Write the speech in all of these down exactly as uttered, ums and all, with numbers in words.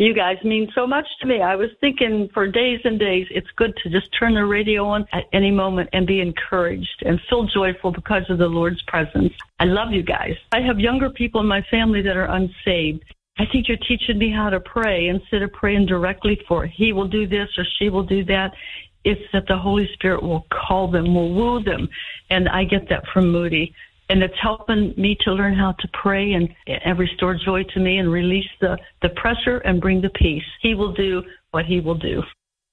You guys mean so much to me. I was thinking for days and days, it's good to just turn the radio on at any moment and be encouraged and feel joyful because of the Lord's presence. I love you guys. I have younger people in my family that are unsaved. I think you're teaching me how to pray instead of praying directly for he will do this or she will do that. It's that the Holy Spirit will call them, will woo them. And I get that from Moody. And it's helping me to learn how to pray and, and restore joy to me and release the, the pressure and bring the peace. He will do what he will do.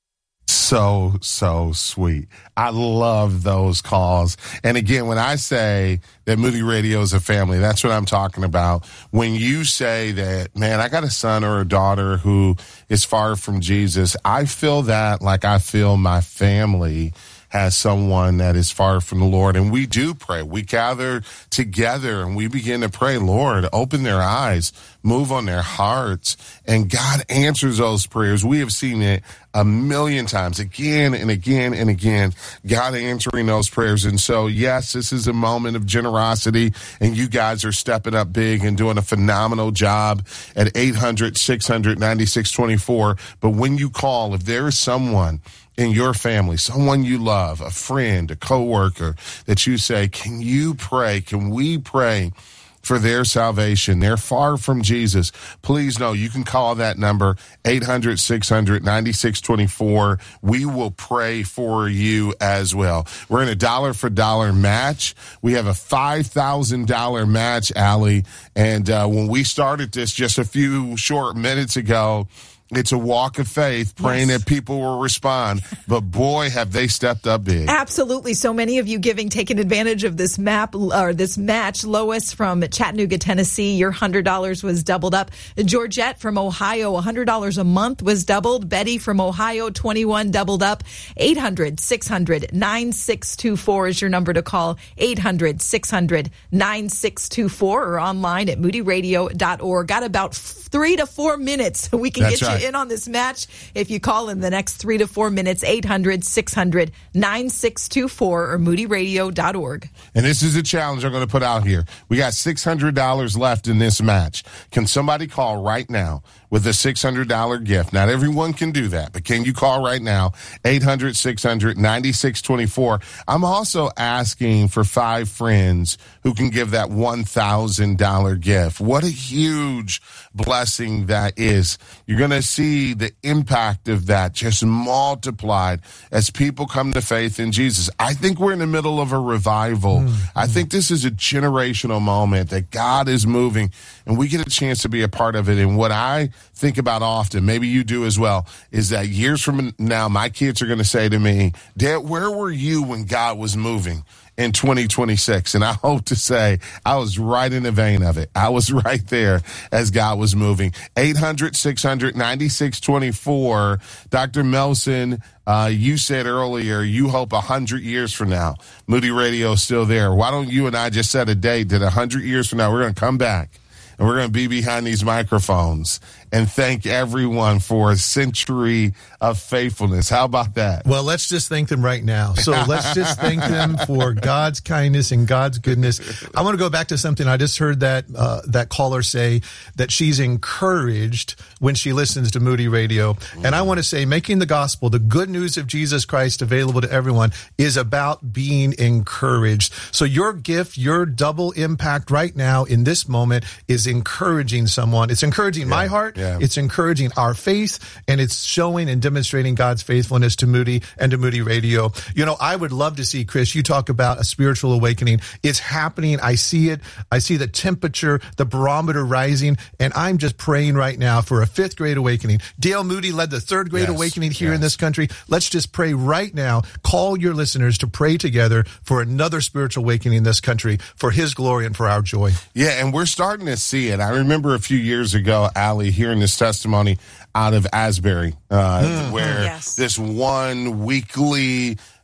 So, so sweet. I love those calls. And again, when I say that Moody Radio is a family, that's what I'm talking about. When you say that, man, I got a son or a daughter who is far from Jesus, I feel that like I feel my family has someone that is far from the Lord. And we do pray. We gather together and we begin to pray, Lord, open their eyes, move on their hearts. And God answers those prayers. We have seen it a million times, again and again and again, God answering those prayers. And so, yes, this is a moment of generosity, and you guys are stepping up big and doing a phenomenal job at eight hundred, six hundred, ninety-six twenty-four. But when you call, if there is someone in your family, someone you love, a friend, a coworker, that you say, can you pray? Can we pray for their salvation? They're far from Jesus. Please know you can call that number, eight hundred, six hundred, ninety-six twenty-four. We will pray for you as well. We're in a dollar for dollar match. We have a five thousand dollars match, Allie. And uh, when we started this just a few short minutes ago, it's a walk of faith, praying yes. that people will respond. But boy, have they stepped up big. Absolutely. So many of you giving, taking advantage of this map or this match. Lois from Chattanooga, Tennessee, your one hundred dollars was doubled up. Georgette from Ohio, one hundred dollars a month was doubled. Betty from Ohio, twenty-one doubled up. eight hundred, six hundred, nine six two four is your number to call. eight hundred, six hundred, nine six two four or online at moody radio dot org. Got about three to four minutes. We can That's get right. you in on this match if you call in the next three to four minutes. Eight hundred, six hundred, nine six two four or moody radio dot org. And this is a challenge I'm going to put out here. We got six hundred dollars left in this match. Can somebody call right now with a six hundred dollars gift? Not everyone can do that, but can you call right now? eight hundred, six hundred, ninety-six twenty-four. I'm also asking for five friends who can give that one thousand dollars gift. What a huge blessing that is. You're going to see the impact of that just multiplied as people come to faith in Jesus. I think we're in the middle of a revival. Mm-hmm. I think this is a generational moment that God is moving, and we get a chance to be a part of it. And what I think about often, maybe you do as well, is that years from now, my kids are going to say to me, Dad, where were you when God was moving in twenty twenty-six? And I hope to say I was right in the vein of it. I was right there as God was moving. eight hundred, six hundred, ninety-six twenty-four. Doctor Melson, uh, you said earlier you hope one hundred years from now, Moody Radio is still there. Why don't you and I just set a date that one hundred years from now we're going to come back and we're going to be behind these microphones and thank everyone for a century of faithfulness. How about that? Well, let's just thank them right now. So let's just thank them for God's kindness and God's goodness. I want to go back to something. I just heard that uh, that caller say that she's encouraged when she listens to Moody Radio. Mm. And I want to say making the gospel, the good news of Jesus Christ available to everyone, is about being encouraged. So your gift, your double impact right now in this moment is encouraging someone. It's encouraging yeah. my heart. Yeah. It's encouraging our faith, and it's showing and demonstrating God's faithfulness to Moody and to Moody Radio. You know, I would love to see, Chris, you talk about a spiritual awakening. It's happening. I see it. I see the temperature, the barometer rising, and I'm just praying right now for a fifth grade awakening. Dale Moody led the third grade yes. awakening here yes. in this country. Let's just pray right now. Call your listeners to pray together for another spiritual awakening in this country for his glory and for our joy. Yeah, and we're starting to see it. I remember a few years ago, Allie, hearing this testimony out of Asbury, uh, mm, where yes. this one weekly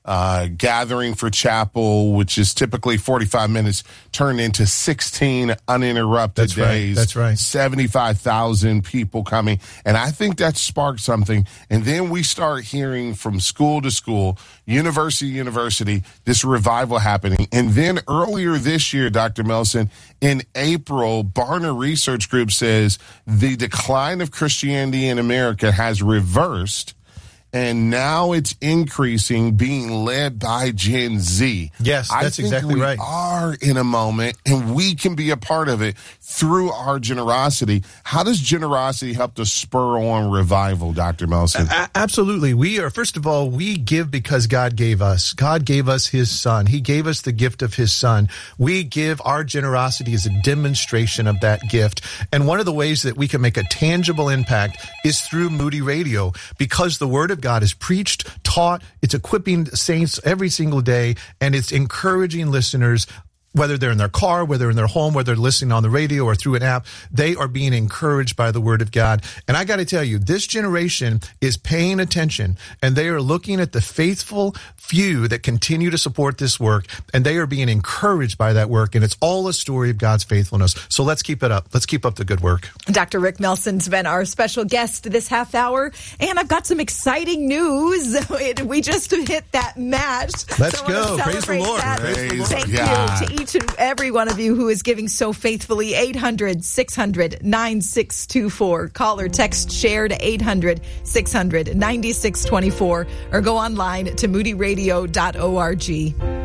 uh, gathering for chapel, which is typically forty-five minutes, turned into sixteen uninterrupted That's days. Right. That's right. seventy-five thousand people coming. And I think that sparked something. And then we start hearing from school to school, university to university, this revival happening. And then earlier this year, Doctor Melson, in April, Barna Research Group says the decline of Christianity in America has reversed. And now it's increasing, being led by Gen Z. Yes, that's I think exactly we right. are in a moment, and we can be a part of it through our generosity. How does generosity help to spur on revival, Doctor Melson? A- absolutely. We are, first of all, we give because God gave us. God gave us his son. He gave us the gift of his son. We give, our generosity is a demonstration of that gift. And one of the ways that we can make a tangible impact is through Moody Radio, because the word of God is preached, taught, it's equipping saints every single day, and it's encouraging listeners, whether they're in their car, whether in their home, whether they're listening on the radio or through an app, they are being encouraged by the word of God. And I got to tell you, this generation is paying attention, and they are looking at the faithful few that continue to support this work, and they are being encouraged by that work. And it's all a story of God's faithfulness. So let's keep it up. Let's keep up the good work. Doctor Rick Melson's been our special guest this half hour, and I've got some exciting news. We just hit that match. Let's so go. Praise the Lord. That. Praise Thank God. you to each and every one of you who is giving so faithfully. eight hundred, six hundred, nine six two four. Call or text share to eight hundred, six hundred, nine six two four, or go online to moody radio dot org.